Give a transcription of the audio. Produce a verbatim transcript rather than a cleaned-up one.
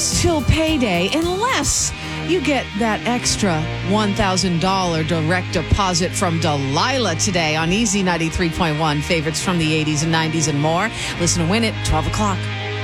tickets till payday unless you get that extra one thousand dollars direct deposit from Delilah today on Easy ninety-three point one. Favorites from the eighties and nineties and more. Listen to Win It, twelve o'clock.